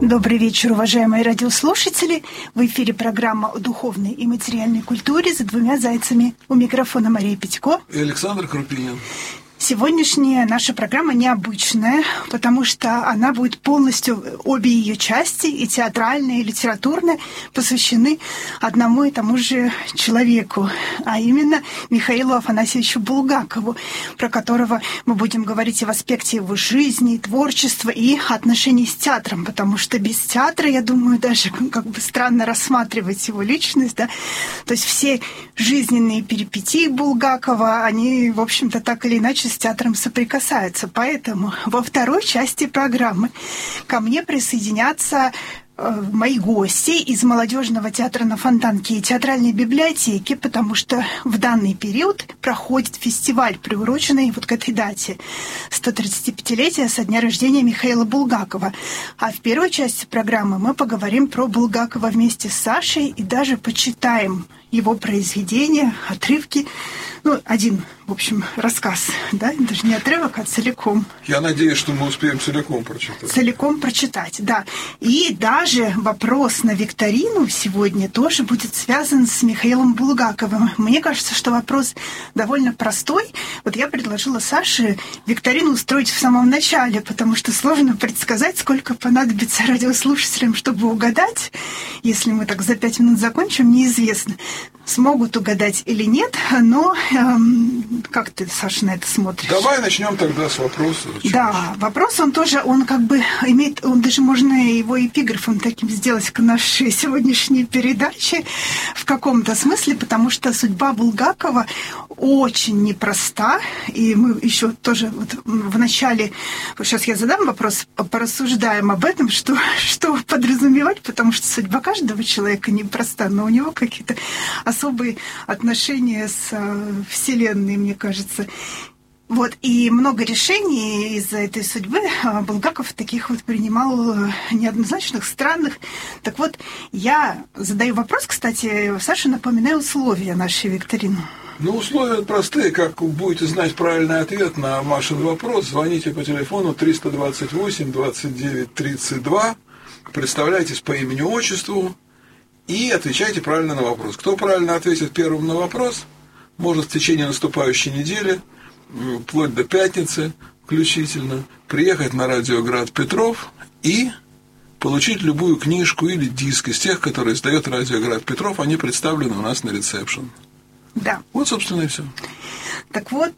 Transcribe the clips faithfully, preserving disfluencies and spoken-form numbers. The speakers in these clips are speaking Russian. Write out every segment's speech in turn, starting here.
Добрый вечер, уважаемые радиослушатели. В эфире программа о духовной и материальной культуре «За двумя зайцами». У микрофона Мария Петько и Александр Крупинин. Сегодняшняя наша программа необычная, потому что она будет полностью, обе ее части, и театральная, и литературная, посвящены одному и тому же человеку, а именно Михаилу Афанасьевичу Булгакову, про которого мы будем говорить и в аспекте его жизни, творчества и отношений с театром, потому что без театра, я думаю, даже как бы странно рассматривать его личность, да? То есть все жизненные перипетии Булгакова, они, в общем-то, так или иначе с театром соприкасаются. Поэтому во второй части программы ко мне присоединятся э, мои гости из молодежного театра на Фонтанке и театральной библиотеки, потому что в данный период проходит фестиваль, приуроченный вот к этой дате сто тридцатипятилетия со дня рождения Михаила Булгакова. А в первой части программы мы поговорим про Булгакова вместе с Сашей и даже почитаем его произведения, отрывки. Ну, один, в общем, рассказ, да, даже не отрывок, а целиком. Я надеюсь, что мы успеем целиком прочитать. Целиком прочитать, да. И даже вопрос на викторину сегодня тоже будет связан с Михаилом Булгаковым. Мне кажется, что вопрос довольно простой. Вот я предложила Саше викторину устроить в самом начале, потому что сложно предсказать, сколько понадобится радиослушателям, чтобы угадать. Если мы так за пять минут закончим, неизвестно, смогут угадать или нет, но эм, как ты, Саша, на это смотришь? Давай начнем тогда с вопроса. Да, вопрос, он тоже, он как бы имеет, он даже можно его эпиграфом таким сделать к нашей сегодняшней передаче в каком-то смысле, потому что судьба Булгакова очень непроста, и мы еще тоже вот в начале, сейчас я задам вопрос, порассуждаем об этом, что, что подразумевать, потому что судьба каждого человека непроста, но у него какие-то особые отношения с э, Вселенной, мне кажется. Вот, и много решений из-за этой судьбы Булгаков таких вот принимал неоднозначных, странных. Так вот, я задаю вопрос, кстати, Саша, напоминаю условия нашей викторины. Ну, условия простые. Как будете знать правильный ответ на Машин вопрос, звоните по телефону триста двадцать восемь двадцать девять тридцать два, представляйтесь по имени-отчеству и отвечайте правильно на вопрос. Кто правильно ответит первым на вопрос, может в течение наступающей недели, вплоть до пятницы включительно, приехать на радио «Град Петров» и получить любую книжку или диск из тех, которые издает радио «Град Петров». Они представлены у нас на ресепшн. Да. Вот, собственно, и все. Так вот,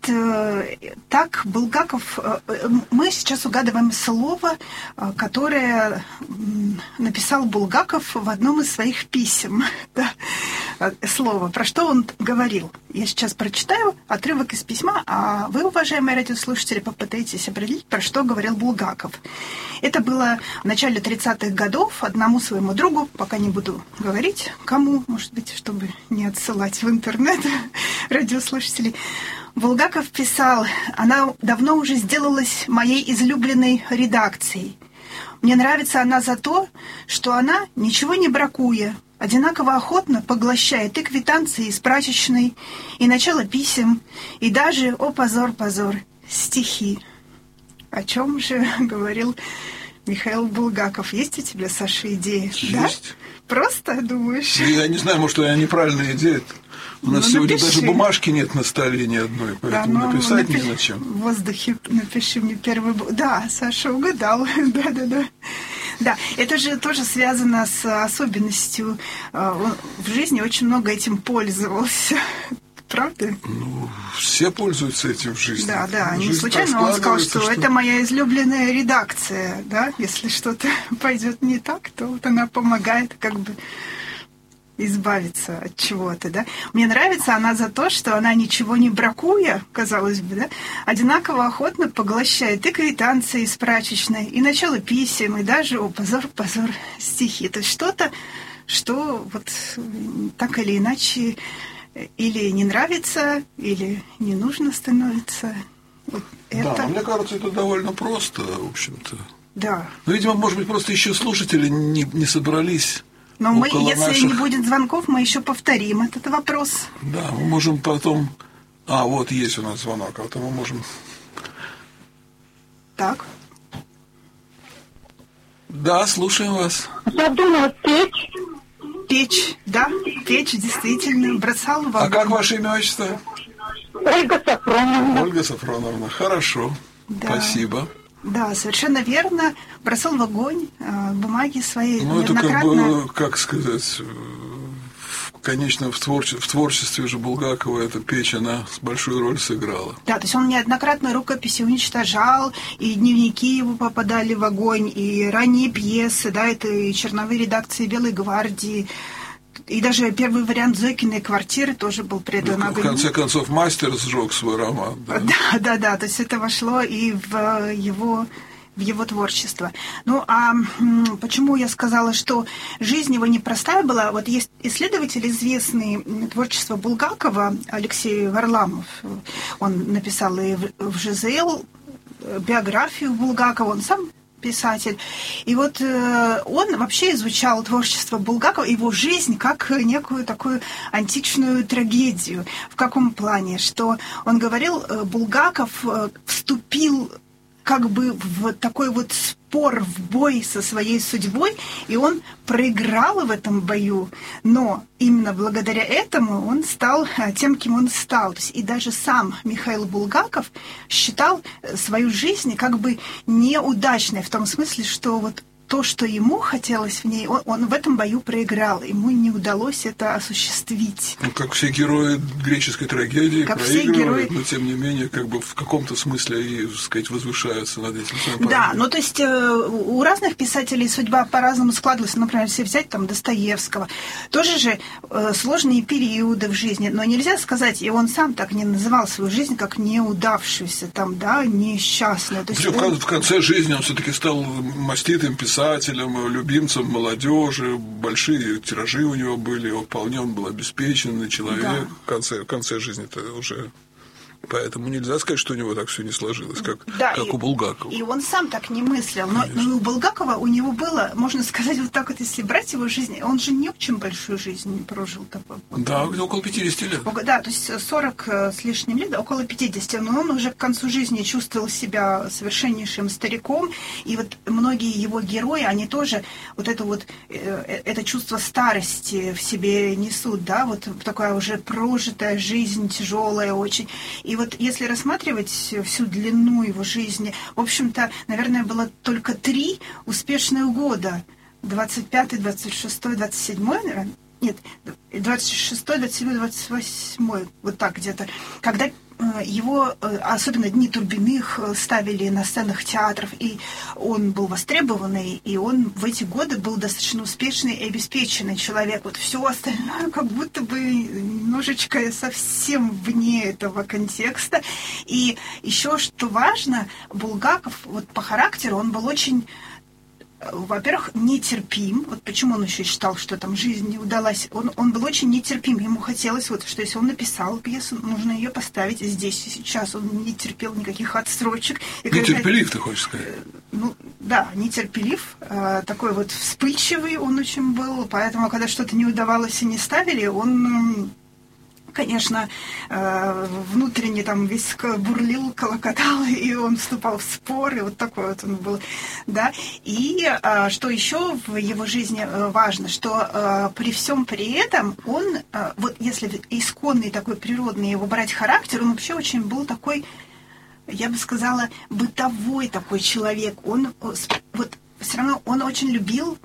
так Булгаков... Мы сейчас угадываем слово, которое написал Булгаков в одном из своих писем. Да, слово. Про что он говорил? Я сейчас прочитаю отрывок из письма, а вы, уважаемые радиослушатели, попытаетесь определить, про что говорил Булгаков. Это было в начале тридцатых годов одному своему другу, пока не буду говорить, кому, может быть, чтобы не отсылать в интернет радиослушателей. Булгаков писал: «Она давно уже сделалась моей излюбленной редакцией. Мне нравится она за то, что она, ничего не бракуя, одинаково охотно поглощает и квитанции из прачечной, и начало писем, и даже, о позор, позор, стихи». О чем же говорил Михаил Булгаков? Есть у тебя, Саша, идея? Есть. Да? Просто думаешь? Я не знаю, может, я неправильная идея. У нас ну, сегодня напиши. даже бумажки нет на столе ни одной, поэтому да, ну, написать напиши, не на чем. В воздухе напиши мне первый... Да, Саша угадал. Да-да-да. Да, это же тоже связано с особенностью. Он в жизни очень много этим пользовался. Правда? Ну, все пользуются этим в жизни. Да, да. Жизнь не случайно он сказал, что, что это моя излюбленная редакция. Да? Если что-то пойдет не так, то вот она помогает как бы избавиться от чего-то, да. Мне нравится она за то, что она, ничего не бракуя, казалось бы, да, одинаково охотно поглощает и квитанции из прачечной, и начало писем, и даже, о, позор, позор, стихи. То есть что-то, что вот так или иначе или не нравится, или не нужно становится. Вот это... Да, мне кажется, это довольно просто, в общем-то. Да. Ну, видимо, может быть, просто еще слушатели не, не собрались. Но мы, если наших... не будет звонков, мы еще повторим этот вопрос. Да, мы можем потом... А, вот есть у нас звонок, а то мы можем... Так. Да, слушаем вас. Я думала, печь. Печь, да, печь, действительно, бросал в огонь. А как ваше имя, отчество? Ольга Сафроновна. Ольга Сафроновна, хорошо, Да. Спасибо. Да, совершенно верно. Бросал в огонь э, бумаги свои Ну, это как неоднократно. бы, как сказать, конечно, в, творче- в творчестве же Булгакова эта печь, она большую роль сыграла. Да, то есть он неоднократно рукописи уничтожал, и дневники его попадали в огонь, и ранние пьесы, да, это и черновые редакции «Белой гвардии», и даже первый вариант Зойкиной квартиры тоже был предан Ну, в огню. конце концов, мастер сжег свой роман. Да? Да, да, да, то есть это вошло и в его, в его творчество. Ну, а м, почему я сказала, что жизнь его непростая была? Вот есть исследователь известный творчества Булгакова, Алексей Варламов. Он написал и в, в ЖЗЛ биографию Булгакова, он сам писатель. И вот э, он вообще изучал творчество Булгакова, его жизнь как некую такую античную трагедию. В каком плане? Что он говорил, э, Булгаков э, вступил как бы в такой вот спор, в бой со своей судьбой, и он проиграл в этом бою, но именно благодаря этому он стал тем, кем он стал. То есть и даже сам Михаил Булгаков считал свою жизнь как бы неудачной, в том смысле, что вот то, что ему хотелось в ней, он, он в этом бою проиграл. Ему не удалось это осуществить. Ну, как все герои греческой трагедии Как все проигрывают, герои... но тем не менее, как бы в каком-то смысле и, так сказать, возвышаются над этим своим Да, поражением. ну то есть э, у разных писателей судьба по-разному складывалась. Например, если взять там Достоевского, тоже же э, сложные периоды в жизни, но нельзя сказать, и он сам так не называл свою жизнь как неудавшуюся, там, да, несчастную. То есть Причем он... в конце жизни он все-таки стал маститым писателем, любимцем молодежи, большие тиражи у него были, вполне он был обеспеченный человек. Да. В конце, в конце жизни-то уже... Поэтому нельзя сказать, что у него так все не сложилось, как, Да, как и, у Булгакова. И он сам так не мыслил. Но, но и у Булгакова у него было, можно сказать, вот так вот, если брать его жизнь, он же не очень большую жизнь прожил. Такой, вот. Да, около пятидесяти лет. Да, то есть сорок с лишним лет, около пятидесяти, но он уже к концу жизни чувствовал себя совершеннейшим стариком, и вот многие его герои, они тоже вот это вот, это чувство старости в себе несут, да, вот такая уже прожитая жизнь, тяжелая очень. И вот если рассматривать всю длину его жизни, в общем-то, наверное, было только три успешных года. двадцать пятый, двадцать шестой, двадцать седьмой, наверное. Нет, двадцать шестой, двадцать седьмой, двадцать восьмой, вот так где-то. Когда его, особенно «Дни Турбиных», ставили на сценах театров, и он был востребованный, и он в эти годы был достаточно успешный и обеспеченный человек. Вот все остальное как будто бы немножечко совсем вне этого контекста. И еще, что важно, Булгаков вот по характеру, он был очень... во-первых, нетерпим. Вот почему он еще считал, что там жизнь не удалась. Он, он был очень нетерпим. Ему хотелось, вот, что если он написал пьесу, нужно ее поставить здесь и сейчас. Он не терпел никаких отсрочек. И нетерпелив, когда... ты хочешь сказать? Ну, да, нетерпелив. Такой вот вспыльчивый он очень был. Поэтому, когда что-то не удавалось и не ставили, он... конечно, внутренне там весь бурлил, колокотал, и он вступал в спор, и вот такой вот он был, да. И что еще в его жизни важно, что при всем при этом он, вот если исконный такой природный его брать характер, он вообще очень был такой, я бы сказала, бытовой такой человек. Он вот все равно он очень любил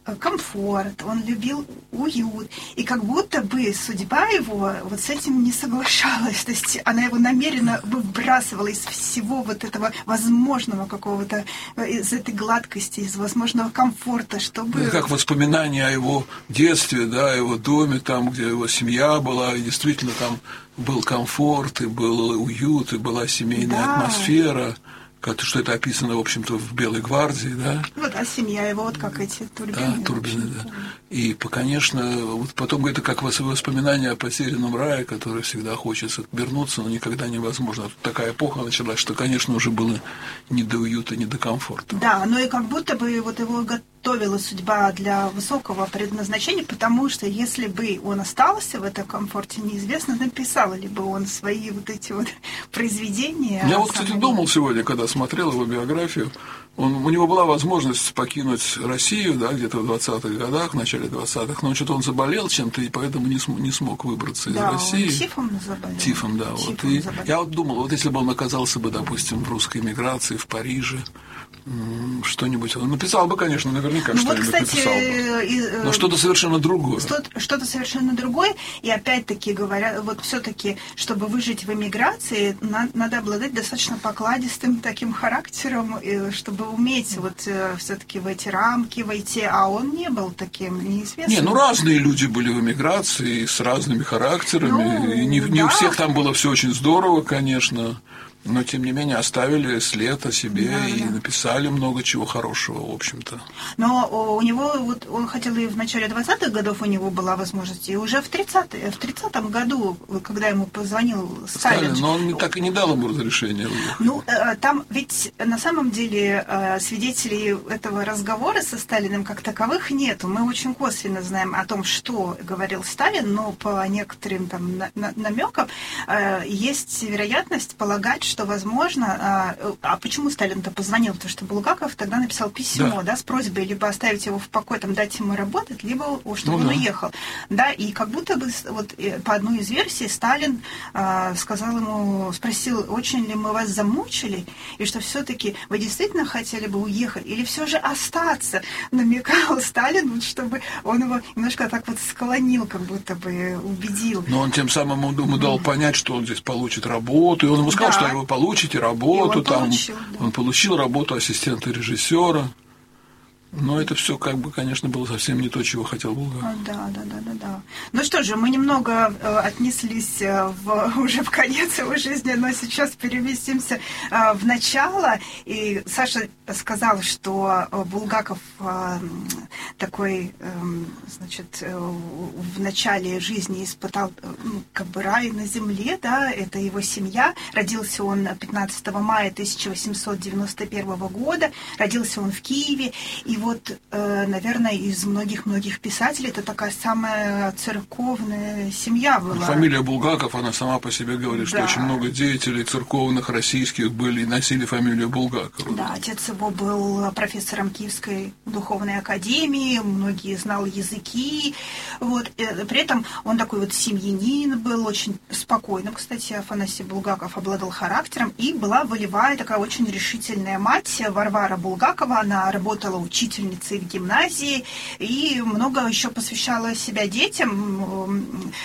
комфорт, он любил уют. И как будто бы судьба его вот с этим не соглашалась. То есть она его намеренно выбрасывала из всего вот этого возможного какого-то, из этой гладкости, из возможного комфорта, чтобы... Это как воспоминания о его детстве, да, о его доме, там, где его семья была, и действительно там был комфорт, и был уют, и была семейная да. атмосфера. Что это описано, в общем-то, в «Белой гвардии», да? Вот, а семья его, вот как эти Турбины. Да, Турбины, да. И, конечно, вот потом это как воспоминание о потерянном рае, которое всегда хочется вернуться, но никогда невозможно. Тут такая эпоха началась, что, конечно, уже было не до уюта, не до комфорта. Да, но и как будто бы вот его готовила судьба для высокого предназначения, потому что если бы он остался в этом комфорте, неизвестно, написал ли бы он свои вот эти вот произведения. Я вот, кстати, думал сегодня, когда смотрел его биографию, он, у него была возможность покинуть Россию, да, где-то в двадцатых годах, в начале двадцатых, но что-то он заболел чем-то, и поэтому не, см- не смог выбраться из да, России. Он тифом заболел. Тифом, да. Тифом вот. И заболел. я вот думал, вот если бы он оказался бы, допустим, в русской эмиграции, в Париже, что-нибудь он написал бы, конечно, наверняка ну, что-нибудь вот, кстати, написал бы. И, но что-то совершенно другое. Что-то, что-то совершенно другое. И опять-таки говорят, вот все-таки, чтобы выжить в эмиграции, на, надо обладать достаточно покладистым таким характером, чтобы уметь вот все-таки в эти рамки войти. А он не был таким, неизвестным. Не, ну разные люди были в эмиграции с разными характерами. Ну, и не, да. не у всех там было все очень здорово, конечно. Но, тем не менее, оставили след о себе да, и да. написали много чего хорошего, в общем-то. Но у него, вот он хотел и в начале двадцатых годов у него была возможность, и уже в тридцатом году, когда ему позвонил Сталин... Сталин, но он так и не дал ему разрешения уехать. Ну, там ведь на самом деле свидетелей этого разговора со Сталиным как таковых нету. Мы очень косвенно знаем о том, что говорил Сталин, но по некоторым там намекам есть вероятность полагать, что, возможно, а, а почему Сталин-то позвонил? Потому что Булгаков тогда написал письмо, да, да с просьбой либо оставить его в покое, там, дать ему работать, либо чтобы ну, он да. уехал. Да, и как будто бы вот по одной из версий Сталин а, сказал ему, спросил, очень ли мы вас замучили, и что все-таки вы действительно хотели бы уехать, или все же остаться, намекал Сталин, чтобы он его немножко так вот склонил, как будто бы убедил. Но он тем самым ему дал понять, что он здесь получит работу, и он ему сказал, да. что вы получите работу, он там получил, да. он получил работу ассистента режиссера. Но это все, как бы, конечно, было совсем не то, чего хотел Булгаков. Да, да, да, да, да. Ну что же, мы немного э, отнеслись в, уже в конец его жизни, но сейчас переместимся э, в начало. И Саша сказал, что Булгаков э, такой, э, значит, э, в начале жизни испытал э, как бы рай на земле, да, это его семья. Родился он пятнадцатого мая тысяча восемьсот девяносто первого года, родился он в Киеве, и вот, наверное, из многих-многих писателей это такая самая церковная семья была. Фамилия Булгаков, она сама по себе говорит, да. что очень много деятелей церковных российских были и носили фамилию Булгакова. Да, отец его был профессором Киевской духовной академии, многие знал языки. Вот. При этом он такой вот семьянин был, очень спокойным, кстати, Афанасий Булгаков обладал характером, и была волевая такая очень решительная мать Варвара Булгакова, она работала учителем в гимназии и много еще посвящала себя детям,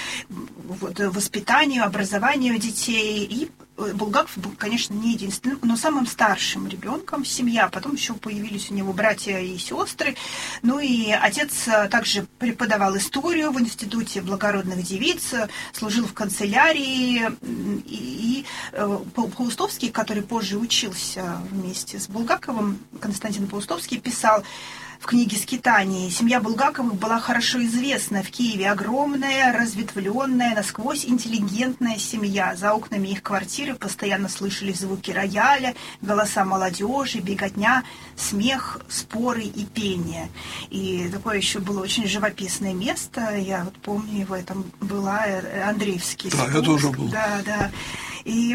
вот, воспитанию, образованию детей. И Булгаков был, конечно, не единственным, но самым старшим ребенком семьи. Потом еще появились у него братья и сестры. Ну и отец также преподавал историю в Институте благородных девиц, служил в канцелярии. И, и Паустовский, который позже учился вместе с Булгаковым, Константин Паустовский, писал в книге «Скитания». Семья Булгаковых была хорошо известна в Киеве. Огромная, разветвленная, насквозь интеллигентная семья. За окнами их квартиры постоянно слышались звуки рояля, голоса молодежи, беготня, смех, споры и пение. И такое еще было очень живописное место. Я вот помню его, там была Андреевский да, спуск. Я тоже был. Да, да. И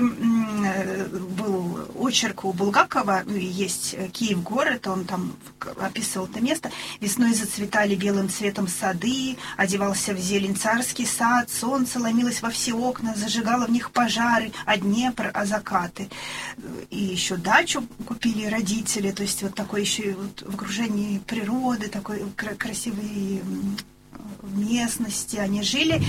был очерк у Булгакова, есть Киев город, он там описывал это место. Весной зацветали белым цветом сады, одевался в зелень царский сад, солнце ломилось во все окна, зажигало в них пожары, а Днепр, а закаты. И еще дачу купили родители, то есть вот такое еще вот в окружении природы, такой красивый местности они жили.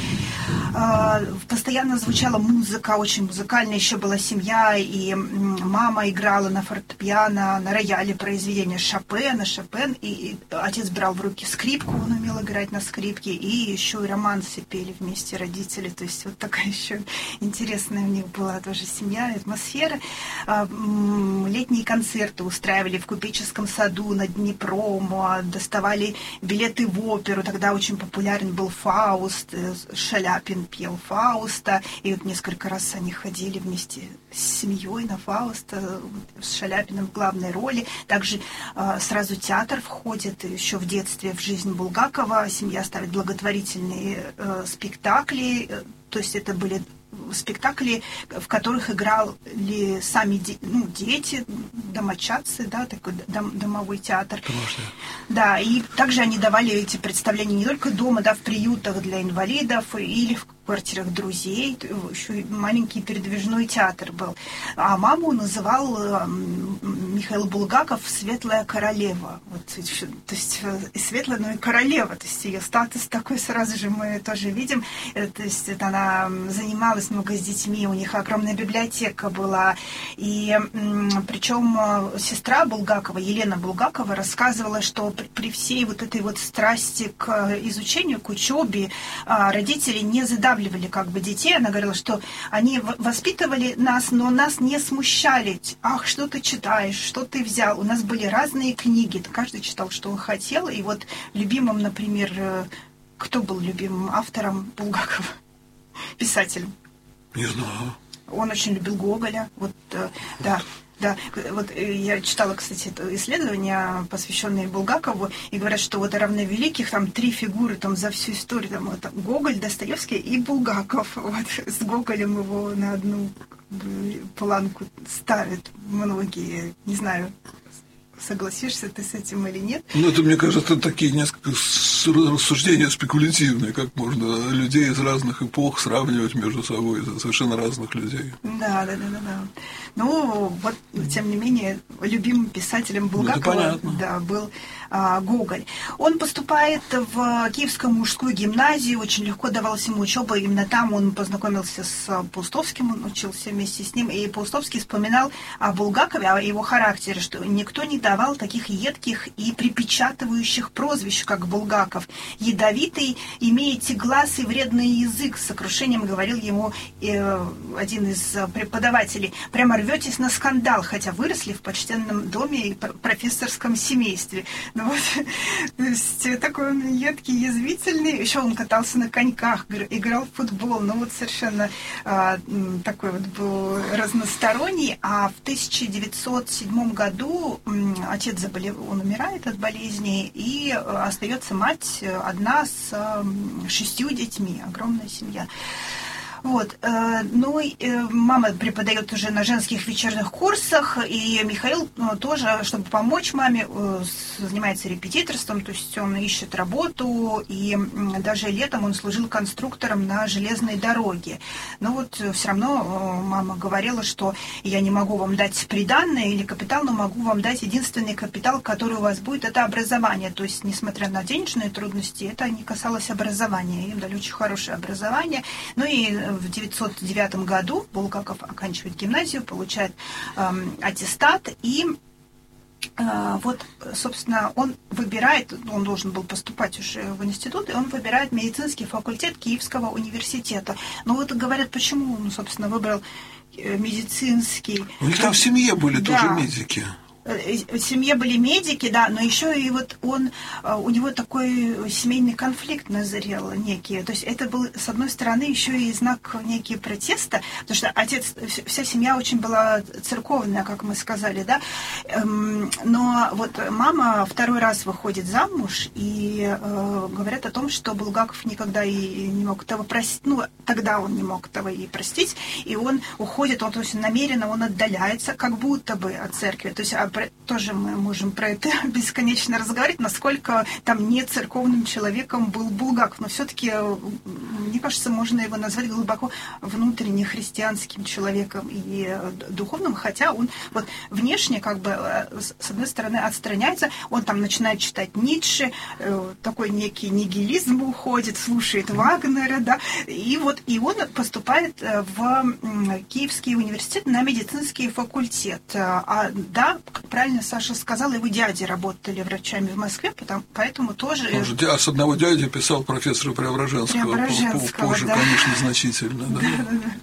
Постоянно звучала музыка, очень музыкальная еще была семья, и мама играла на фортепиано, на рояле произведения Шопена, Шопен, и отец брал в руки скрипку, он умел играть на скрипке, и еще и романсы пели вместе родители, то есть вот такая еще интересная у них была тоже семья, атмосфера. Летние концерты устраивали в Купеческом саду над Днепром, доставали билеты в оперу, тогда очень популярно популярен был Фауст, Шаляпин пел Фауста, и вот несколько раз они ходили вместе с семьей на Фауста, с Шаляпиным в главной роли. Также сразу театр входит еще в детстве в жизнь Булгакова. Семья ставит благотворительные спектакли, то есть это были спектакли, в которых играли сами де- ну, дети, домочадцы, да, такой дом- домовой театр. Конечно. Да, и также они давали эти представления не только дома, да, в приютах для инвалидов или в квартирах друзей, еще и маленький передвижной театр был. А маму называл Михаил Булгаков «Светлая королева». Вот, то есть светлая, но и королева. То есть ее статус такой сразу же мы тоже видим. То есть она занималась много с детьми, у них огромная библиотека была. И причем сестра Булгакова, Елена Булгакова, рассказывала, что при, при всей вот этой вот страсти к изучению, к учебе, родители не задавливали как бы детей. Она говорила, что они воспитывали нас, но нас не смущали. Ах, что ты читаешь, что ты взял. У нас были разные книги. Каждый читал, что он хотел. И вот любимым, например, кто был любимым автором Булгакова? Писателем. Не знаю. Он очень любил Гоголя. Вот, да. Да, вот я читала, кстати, это исследование, посвященное Булгакову, и говорят, что вот равновеликих там три фигуры там за всю историю, там это Гоголь, Достоевский и Булгаков. Вот с Гоголем его на одну планку ставят многие, не знаю, согласишься ты с этим или нет? Ну, это, мне кажется, такие несколько рассуждения спекулятивные, как можно людей из разных эпох сравнивать между собой, совершенно разных людей. Да, да, да, да, да. Ну, вот, тем не менее, любимым писателем Булгакова ну, да, был а, Гоголь. Он поступает в Киевскую мужскую гимназию, очень легко давалась ему учеба, именно там он познакомился с Паустовским, он учился вместе с ним, и Паустовский вспоминал о Булгакове, о его характере, что никто не давал таких едких и припечатывающих прозвищ, как Булгаков. Ядовитый, имеете глаз и вредный язык, с сокрушением говорил ему э, один из преподавателей. Прямо рветесь на скандал, хотя выросли в почтенном доме и профессорском семействе. Ну вот, то есть такой он едкий, язвительный. Еще он катался на коньках, играл в футбол. Ну вот совершенно э, такой вот был разносторонний. А в тысяча девятьсот седьмом году отец заболел, он умирает от болезни, и остается мать одна с шестью детьми, огромная семья. Вот. Ну, мама преподает уже на женских вечерних курсах, и Михаил тоже, чтобы помочь маме, занимается репетиторством, то есть он ищет работу, и даже летом он служил конструктором на железной дороге. Но вот все равно мама говорила, что я не могу вам дать приданное или капитал, но могу вам дать единственный капитал, который у вас будет, это образование. То есть, несмотря на денежные трудности, это не касалось образования. Им дали очень хорошее образование. Ну и в девятьсот девятом году Булгаков оканчивает гимназию, получает э, аттестат, и э, вот, собственно, он выбирает, он должен был поступать уже в институт, и он выбирает медицинский факультет Киевского университета. Но вот говорят, почему он, собственно, выбрал медицинский. У них там в семье были да. тоже медики. В семье были медики, да, но еще и вот он, у него такой семейный конфликт назрел некий. То есть это был, с одной стороны, еще и знак некий протеста, потому что отец, вся семья очень была церковная, как мы сказали, да. Но вот мама второй раз выходит замуж, и говорят о том, что Булгаков никогда и не мог этого простить, ну, тогда он не мог этого и простить, и он уходит, он, то есть намеренно он отдаляется, как будто бы от церкви. То есть тоже мы можем про это бесконечно разговаривать, насколько там не церковным человеком был Булгаков. Но все-таки, мне кажется, можно его назвать глубоко внутренне христианским человеком и духовным, хотя он вот внешне как бы с одной стороны отстраняется, он там начинает читать Ницше, такой некий нигилизм уходит, слушает Вагнера, да, и вот и он поступает в Киевский университет на медицинский факультет. А, да, правильно Саша сказала, его дяди работали врачами в Москве, потому, поэтому тоже... Может, с одного дяди писал профессора Преображенского, Преображенского позже, да. конечно, значительно. Да. Да, да, да.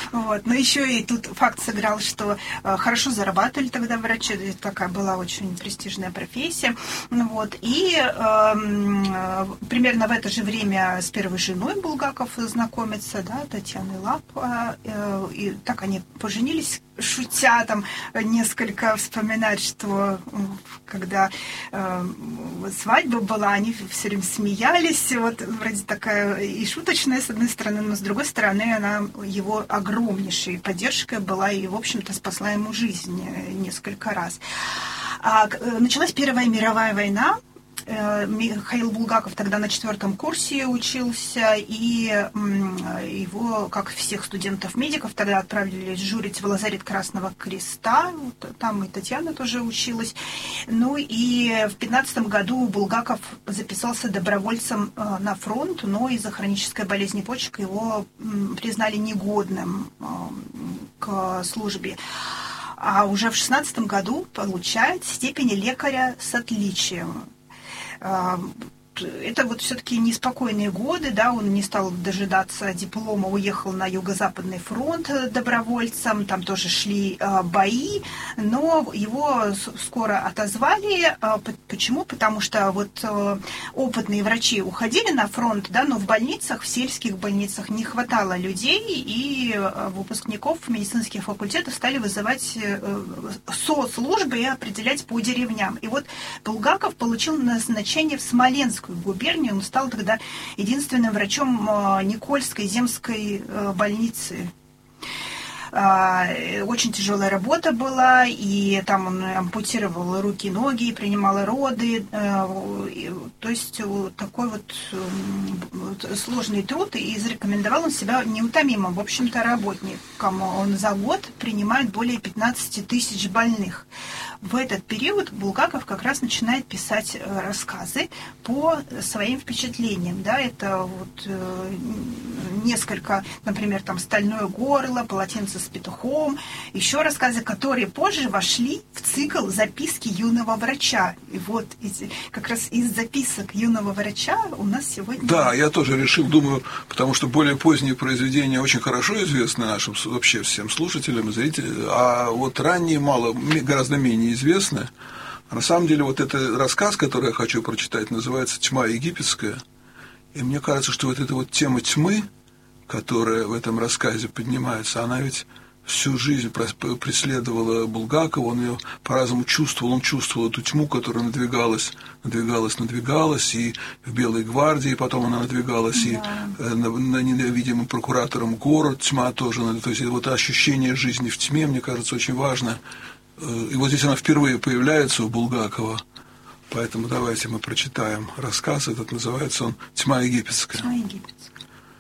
Вот. Но еще и тут факт сыграл, что э, хорошо зарабатывали тогда врачи, это такая была очень престижная профессия. Вот. И э, э, примерно в это же время с первой женой Булгаков знакомится, да, Татьяной Лап, э, и так они поженились, шутя там несколько вспоминать, что когда э, свадьба была, они все время смеялись, вот вроде такая и шуточная с одной стороны, но с другой стороны она его огромнейшей поддержкой была и, в общем-то, спасла ему жизнь несколько раз. А, началась Первая мировая война. Михаил Булгаков тогда на четвертом курсе учился, и его, как всех студентов-медиков, тогда отправили дежурить в лазарет Красного Креста. Там и Татьяна тоже училась. Ну и в пятнадцатом году Булгаков записался добровольцем на фронт, но из-за хронической болезни почек его признали негодным к службе. А уже в шестнадцатом году получает степень лекаря с отличием. Это вот все-таки неспокойные годы, да, он не стал дожидаться диплома, уехал на Юго-Западный фронт добровольцем, там тоже шли э, бои, но его скоро отозвали. Э, почему? Потому что вот э, опытные врачи уходили на фронт, да, но в больницах, в сельских больницах не хватало людей, и э, выпускников медицинских факультетов стали вызывать э, соцслужбы и определять по деревням. И вот Булгаков получил назначение в Смоленск губернии, он стал тогда единственным врачом Никольской земской больницы. Очень тяжелая работа была, и там он ампутировал руки и ноги, принимал роды. То есть такой вот сложный труд, и зарекомендовал он себя неутомимым, в общем-то, работником. Он за год принимает более пятнадцати тысяч больных. В этот период Булгаков как раз начинает писать рассказы по своим впечатлениям. Да, это вот э, несколько, например, там «Стальное горло», «Полотенце с петухом», еще рассказы, которые позже вошли в цикл «Записки юного врача». И вот из, как раз из записок юного врача у нас сегодня... Да, я тоже решил, думаю, потому что более поздние произведения очень хорошо известны нашим вообще всем слушателям и зрителям, а вот ранние мало, гораздо менее известны. А на самом деле вот этот рассказ, который я хочу прочитать, называется «Тьма египетская». И мне кажется, что вот эта вот тема тьмы, которая в этом рассказе поднимается, она ведь всю жизнь преследовала Булгакова, он ее по-разному чувствовал, он чувствовал эту тьму, которая надвигалась, надвигалась, надвигалась, и в «Белой гвардии», потом она надвигалась, да. И на, на ненавидимым прокуратором город, тьма тоже, то есть вот ощущение жизни в тьме, мне кажется, очень важно. И вот здесь она впервые появляется у Булгакова, поэтому давайте мы прочитаем рассказ, этот называется он «Тьма египетская». «Тьма египетская».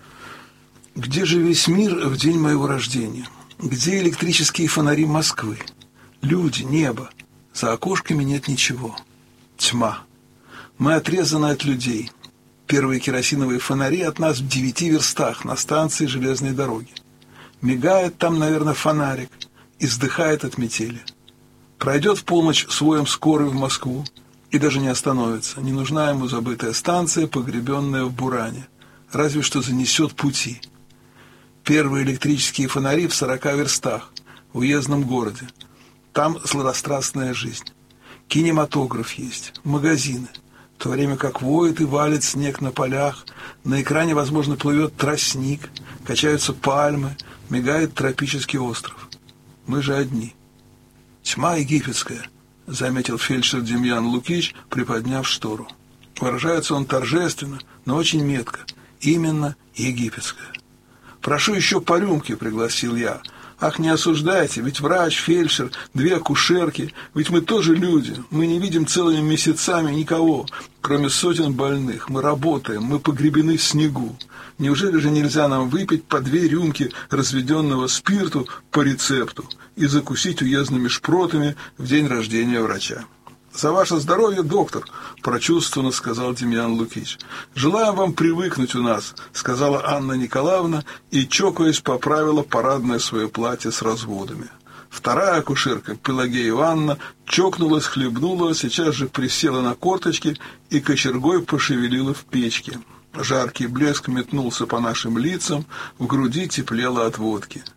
Где же весь мир в день моего рождения? Где электрические фонари Москвы? Люди, небо. За окошками нет ничего. Тьма. Мы отрезаны от людей. Первые керосиновые фонари от нас в девяти верстах на станции железной дороги. Мигает там, наверное, фонарик и вздыхает от метели. Пройдет в полночь с воем скорый в Москву и даже не остановится. Не нужна ему забытая станция, погребенная в буране. Разве что занесет пути. Первые электрические фонари в сорока верстах, в уездном городе. Там сладострастная жизнь. Кинематограф есть, магазины. В то время как воет и валит снег на полях, на экране, возможно, плывет тростник, качаются пальмы, мигает тропический остров. Мы же одни. «Тьма египетская», — заметил фельдшер Демьян Лукич, приподняв штору. Выражается он торжественно, но очень метко. Именно египетская. «Прошу еще по рюмке», — пригласил я. «Ах, не осуждайте, ведь врач, фельдшер, две акушерки, ведь мы тоже люди, мы не видим целыми месяцами никого, кроме сотен больных, мы работаем, мы погребены в снегу. Неужели же нельзя нам выпить по две рюмки разведенного спирту по рецепту и закусить уездными шпротами в день рождения врача?» «За ваше здоровье, доктор», – прочувствованно сказал Демьян Лукич. «Желаем вам привыкнуть у нас», – сказала Анна Николаевна и, чокаясь, поправила парадное свое платье с разводами. Вторая акушерка, Пелагея Ивановна, чокнулась, хлебнула, сейчас же присела на корточки и кочергой пошевелила в печке. Жаркий блеск метнулся по нашим лицам, в груди теплело от водки.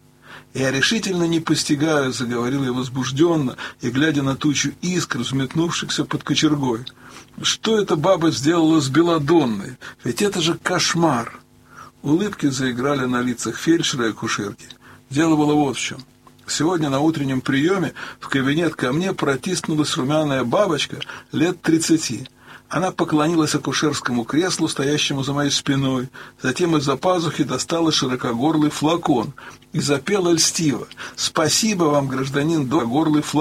«Я решительно не постигаю», — заговорил я возбужденно и глядя на тучу искр, взметнувшихся под кочергой. «Что эта баба сделала с Беладонной? Ведь это же кошмар!» Улыбки заиграли на лицах фельдшера и акушерки. Дело было вот в чем. Сегодня на утреннем приеме в кабинет ко мне протиснулась румяная бабочка лет тридцати. Она поклонилась акушерскому креслу, стоящему за моей спиной, затем из-за пазухи достала широкогорлый флакон и запела льстиво: «Спасибо вам, гражданин, долгогорлый флакон».